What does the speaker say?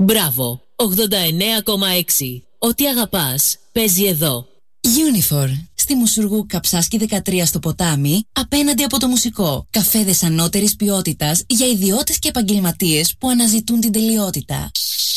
Μπράβο, 89,6. Ό,τι αγαπάς, παίζει εδώ. Unifor. Στη Μουσουργού Καψάσκη 13 στο Ποτάμι, απέναντι από το Μουσικό. Καφέδες ανώτερης ποιότητας για ιδιώτες και επαγγελματίες που αναζητούν την τελειότητα.